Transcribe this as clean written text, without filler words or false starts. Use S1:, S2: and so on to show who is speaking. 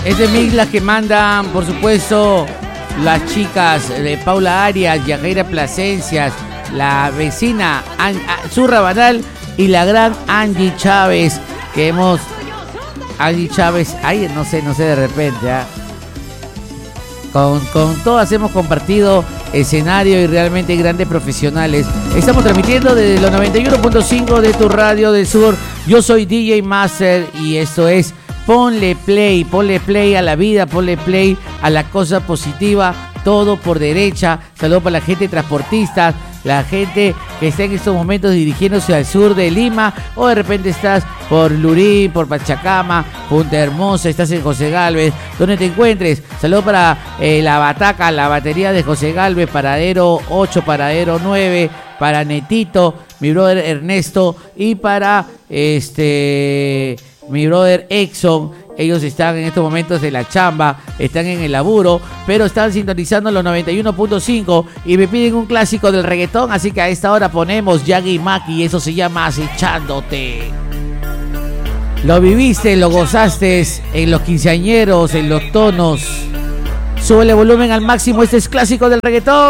S1: Es de mix que mandan, por supuesto, las chicas de Paula Arias, Yajaira Plasencias, la vecina Zurra Banal y la gran Angie Chávez, que hemos... Angie Chávez, ay, no sé de repente, ¿eh? Con todas hemos compartido escenario y realmente grandes profesionales. Estamos transmitiendo desde los 91.5 de tu radio del sur. Yo soy DJ Master y esto es ponle play a la vida, ponle play a la cosa positiva, todo por derecha. Saludos para la gente transportista, la gente que está en estos momentos dirigiéndose al sur de Lima, o de repente estás por Lurín, por Pachacama, Punta Hermosa, estás en José Galvez, donde te encuentres. Saludos para la Bataca, la batería de José Galvez, paradero 8, paradero 9, para Netito, mi brother Ernesto, y para mi brother Exxon. Ellos están en estos momentos de la chamba, están en el laburo, pero están sintonizando los 91.5 y me piden un clásico del reggaetón, así que a esta hora ponemos Yagi Maki y eso se llama Acechándote. Lo viviste, lo gozaste en los quinceañeros, en los tonos. Súbele volumen al máximo, este es clásico del reggaetón.